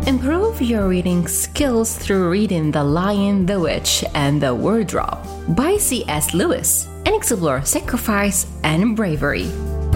Improve your reading skills through reading The Lion, the Witch, and the Wardrobe by C.S. Lewis and explore sacrifice and bravery.